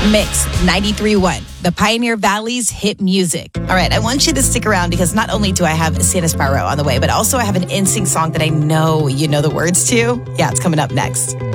Mix 93.1, the Pioneer Valley's hit music. All right, I want you to stick around because not only do I have Santa Sparrow on the way, but also I have an NSYNC song that I know you know the words to. Yeah, it's coming up next.